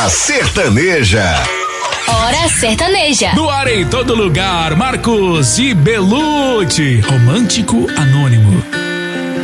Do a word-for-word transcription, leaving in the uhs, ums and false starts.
Hora Sertaneja. Hora Sertaneja. No ar em todo lugar, Marcos e Belucci, Romântico Anônimo.